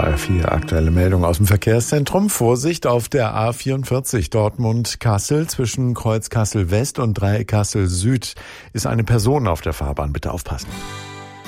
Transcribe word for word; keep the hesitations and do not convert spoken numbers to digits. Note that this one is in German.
R vier, aktuelle Meldung aus dem Verkehrszentrum. Vorsicht auf der A vierundvierzig Dortmund-Kassel zwischen Kreuz Kassel West und Dreieck Kassel Süd ist eine Person auf der Fahrbahn. Bitte aufpassen.